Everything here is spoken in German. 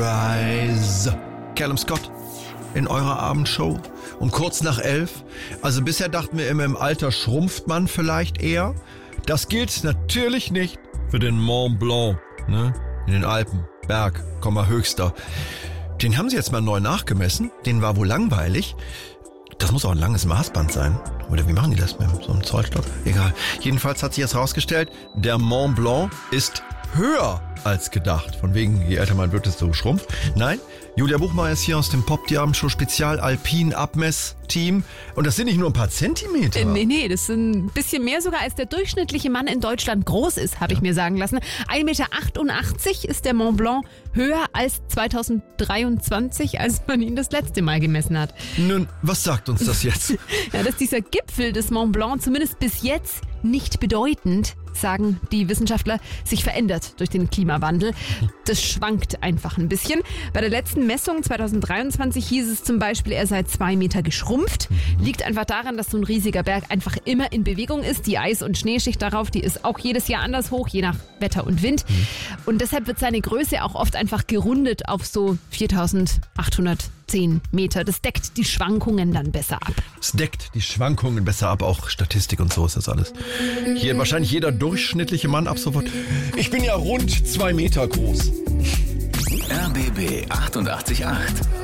Rise. Callum Scott in eurer Abendshow um kurz nach 11. Also bisher dachten wir immer, im Alter schrumpft man vielleicht eher. Das gilt natürlich nicht für den Mont Blanc, ne? In den Alpen, Berg, höchster. Den haben sie jetzt mal neu nachgemessen. Den war wohl langweilig. Das muss auch ein langes Maßband sein. Oder wie machen die das mit so einem Zollstock? Egal. Jedenfalls hat sich jetzt herausgestellt, der Mont Blanc ist höher als gedacht. Von wegen, je älter man wird, desto schrumpft. Nein, Julia Buchmeier ist hier aus dem Pop die Abendshow Spezial Alpin Abmessteam. Und das sind nicht nur ein paar Zentimeter. Nee, das sind ein bisschen mehr sogar, als der durchschnittliche Mann in Deutschland groß ist, habe ich mir sagen lassen. 1,88 Meter ist der Mont Blanc, höher als 2023, als man ihn das letzte Mal gemessen hat. Nun, was sagt uns das jetzt? Ja, dass dieser Gipfel des Mont Blanc zumindest bis jetzt nicht bedeutend, sagen die Wissenschaftler, sich verändert durch den Klimawandel. Das schwankt einfach ein bisschen. Bei der letzten Messung 2023 hieß es zum Beispiel, er sei 2 Meter geschrumpft. Liegt einfach daran, dass so ein riesiger Berg einfach immer in Bewegung ist. Die Eis- und Schneeschicht darauf, die ist auch jedes Jahr anders hoch, je nach Wetter und Wind. Und deshalb wird seine Größe auch oft einfach gerundet auf so 4.810 Meter. Das deckt die Schwankungen dann besser ab. Es deckt die Schwankungen besser ab, auch Statistik und so ist das alles. Hier wahrscheinlich jeder durchschnittliche Mann ab sofort. Ich bin ja rund 2 Meter groß. RBB 88.8